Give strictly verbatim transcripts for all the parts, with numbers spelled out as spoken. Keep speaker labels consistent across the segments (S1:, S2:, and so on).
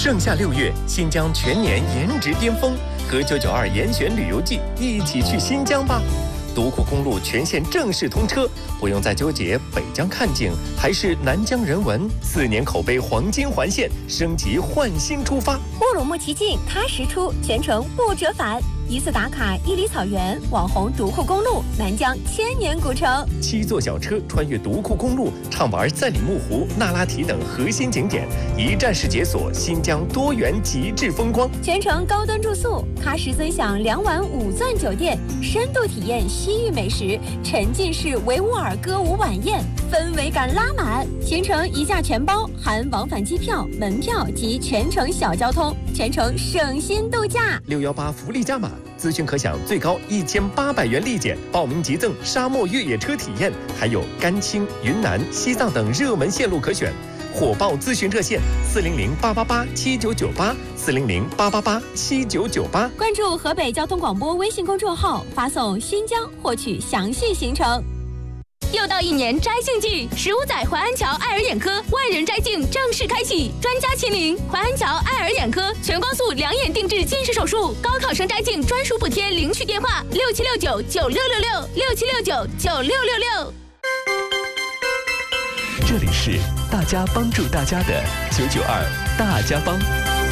S1: 盛夏六月，新疆全年颜值巅峰，和九九二严选旅游季一起去新疆吧！独库公路全线正式通车，不用再纠结北疆看景还是南疆人文，四年口碑黄金环线，升级换新出发。
S2: 乌鲁木齐进，喀什出，全程不折返。一次打卡伊犁草原、网红独库公路、南疆千年古城。
S1: 七座小车穿越独库公路，畅玩赛里木湖、那拉提等核心景点，一站式解锁新疆多元极致风光。
S2: 全程高端住宿，喀什尊享两晚五钻酒店，深度体验西域美食，沉浸式维吾尔歌舞晚宴，氛围感拉满。行程一价全包，含往返机票、门票及全程小交通，全程省心度假。
S1: 六幺八福利加码。咨询可享最高一千八百元立减，报名即赠沙漠越野车体验，还有甘青、云南、西藏等热门线路可选。火爆咨询热线：四零零八八八七九九八，四零零八八八七九九八。
S2: 关注河北交通广播微信公众号，发送“新疆”获取详细行程。
S3: 又到一年摘杏季，十五载淮安桥爱尔眼科万人摘镜正式开启，专家亲临淮安桥爱尔眼科，全光速两眼定制近视手术，高考生摘镜专属补贴，领取电话六七六九九六六六六七六九九六六六。
S4: 这里是大家帮助大家的九九二大家帮。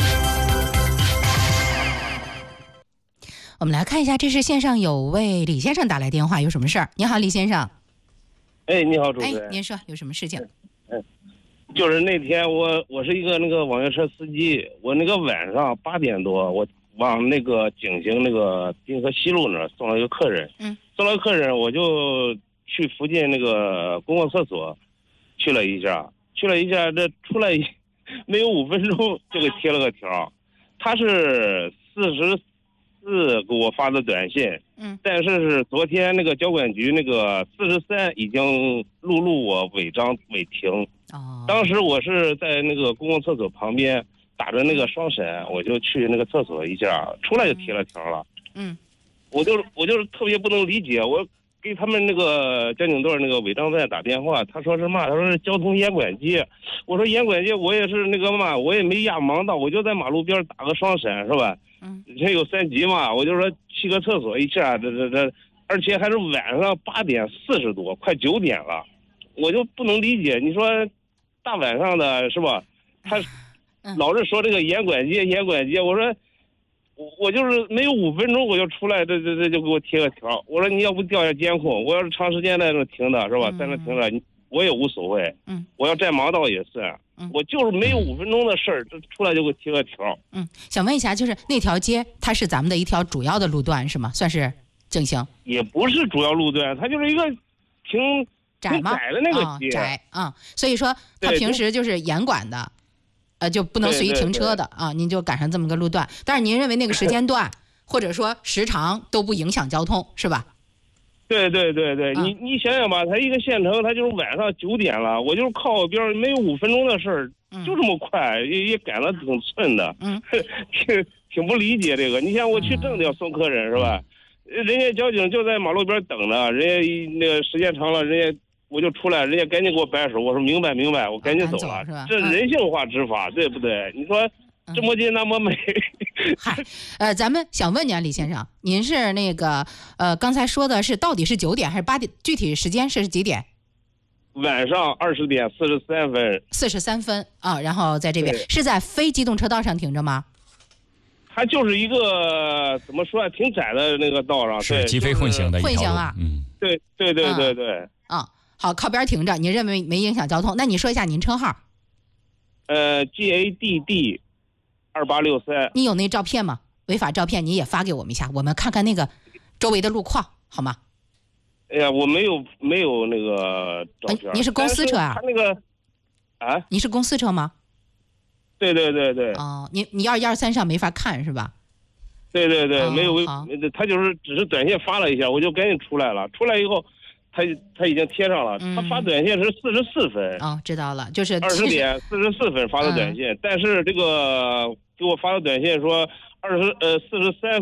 S5: 我们来看一下，这是线上有位李先生打来电话，有什么事儿？你好，李先生。
S6: 哎，你好，主持人。
S5: 哎，您说有什么事情？
S6: 嗯，就是那天我我是一个那个网约车司机，我那个晚上八点多，我往那个景行那个滨河西路那儿送了一个客人，
S5: 嗯，
S6: 送了客人，我就去附近那个公共厕所去了一下，去了一下，这出来没有五分钟就给贴了个条，他是四十四给我发的短信。
S5: 嗯，
S6: 但是是昨天那个交管局那个四十三已经录入我违章违停。
S5: 哦，
S6: 当时我是在那个公共厕所旁边打着那个双闪，我就去那个厕所一下，出来就贴了条了。
S5: 嗯，
S6: 我就我就是特别不能理解，我给他们那个交警队那个违章站打电话，他说是嘛？他说是交通严管街。我说严管街，我也是那个嘛，我也没压盲道，我就在马路边打个双闪，是吧？
S5: 嗯，
S6: 人有三级嘛，我就说去个厕所一下，这这这，而且还是晚上八点四十多，快九点了，我就不能理解。你说大晚上的是吧？他老是说这个严管街，严管街，我说我我就是没有五分钟我就出来，这这这就给我贴个条。我说你要不调下监控，我要是长时间在那停的是吧，在那停着，我也无所谓。
S5: 嗯，
S6: 我要占盲道也算。嗯，我就是没有五分钟的事儿，这出来就给我贴个条。
S5: 嗯，想问一下，就是那条街，它是咱们的一条主要的路段是吗？算是正行？
S6: 也不是主要路段，它就是一个挺
S5: 窄吗？
S6: 窄的那个街，
S5: 哦、窄啊、嗯，所以说它平时就是严管的，呃，就不能随意停车的啊。您就赶上这么个路段，但是您认为那个时间段或者说时长都不影响交通是吧？
S6: 对对对对，
S5: 嗯、
S6: 你你想想吧，它一个县城，它就是晚上九点了，我就是靠边没有五分钟的事儿，
S5: 嗯、
S6: 就这么快，也也赶得挺寸的，
S5: 嗯，
S6: 挺挺不理解这个。你像我去正要送客人、嗯、是吧？人家交警就在马路边等着，人家那个时间长了，人家我就出来，人家赶紧给我摆手，我说明白明白，我赶紧走了，
S5: 啊、走是吧？
S6: 这人性化执法，嗯、对不对？你说。这么近那么美，
S5: 嗨，呃，咱们想问您，李先生，您是那个呃，刚才说的是到底是九点还是八点？具体时间是几点？
S6: 晚上二十点四十三分。
S5: 四十三分啊，然后在这边是在非机动车道上停着吗？
S6: 它就是一个怎么说啊，挺窄的那个道上，
S7: 是机非混行的一条路。
S5: 混行啊，
S6: 嗯，对对对对对。
S5: 啊、嗯，好，靠边停着，您认为没影响交通？那你说一下您车号？
S6: 呃 ，G A D D。二八六三，
S5: 你有那照片吗？违法照片你也发给我们一下，我们看看那个周围的路况，好吗？
S6: 哎呀，我没有没有那个照片。
S5: 你是公司车啊？
S6: 他那个啊？
S5: 你是公司车吗？
S6: 对对对对。
S5: 哦，你你要一二三上没法看是吧？
S6: 对对对，
S5: 哦、
S6: 没有，
S5: 他
S6: 就是只是短信发了一下，我就赶紧出来了。出来以后，他他已经贴上了，
S5: 嗯、
S6: 他发短信是四十四分。
S5: 哦，知道了，就是
S6: 二十点四十四分发的短信，嗯、但是这个给我发的短信说二十呃四十三分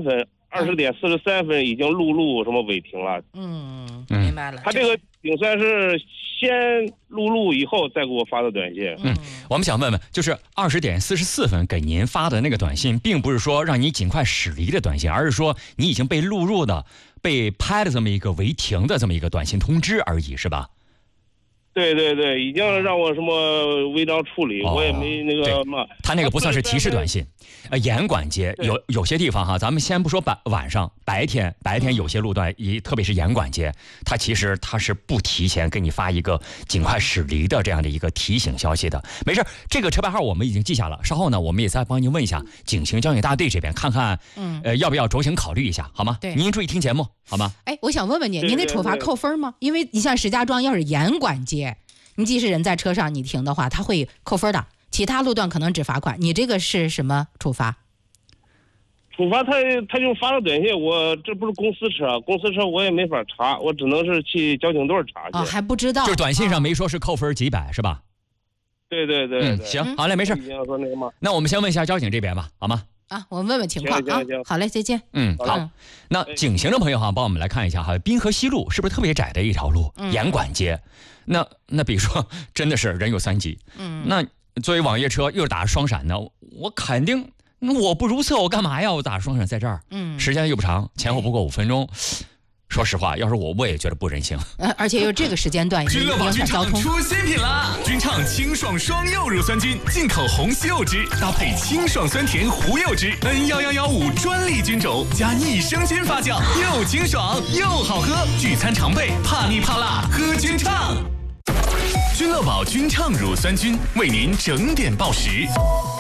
S6: 二十点四十三分已经录入什么违停了。
S5: 嗯，明白了。
S6: 他这个顶算是先录入以后再给我发的短信。
S7: 嗯，我们想问问，就是二十点四十四分给您发的那个短信，并不是说让你尽快驶离的短信，而是说你已经被录入的、被拍的这么一个违停的这么一个短信通知而已，是吧？
S6: 对对对，已经让我什么违章处理，哦、我也没那个什么。
S7: 他那个不算是提示短信，呃，严管街有有些地方哈，咱们先不说白晚上，白天白天有些路段，一特别是严管街，它其实它是不提前给你发一个尽快驶离的这样的一个提醒消息的。没事，这个车牌号我们已经记下了，稍后呢，我们也再帮您问一下警情交警大队这边，看看嗯呃要不要酌情考虑一下，好吗？
S5: 对，
S7: 您注意听节目，好吗？
S5: 哎，我想问问你，您的处罚扣分吗？因为你像石家庄要是严管街。你即使人在车上，你停的话，他会扣分的。其他路段可能只罚款，你这个是什么处罚？
S6: 处罚他他就发了短信，我这不是公司车，公司车我也没法查，我只能是去交警队查去。
S5: 哦，还不知道。
S7: 就短信上没说是扣分几百，是吧？
S6: 对对对对。
S7: 嗯，行，好嘞，没事。那我们先问一下交警这边吧，好吗？
S5: 啊，我问问情况啊。好嘞，再见。
S7: 嗯，好。那警行的朋友哈，帮我们来看一下哈，滨河西路是不是特别窄的一条路？
S5: 嗯、
S7: 严管街。那那比如说真的是人有三急，嗯，那作为网约车又是打双闪呢，我肯定我不如厕我干嘛呀？我打双闪在这儿，嗯，时间又不长，前后不过五分钟。说实话，要是我，我也觉得不人性。
S5: 呃，而且又这个时间段，
S8: 君乐宝君畅出新品啦！君畅清爽双柚乳酸菌，进口红西柚汁搭配清爽酸甜胡柚汁 ，N 一一一五专利菌种加益生菌发酵，又清爽又好喝。聚餐常备，怕腻怕辣，喝君畅。君乐宝君畅乳酸菌为您整点报时。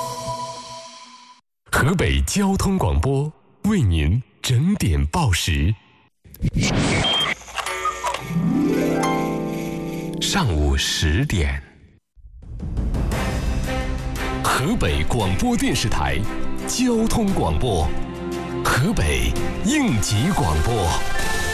S4: 河北交通广播为您整点报时。上午十点，河北广播电视台交通广播，河北应急广播。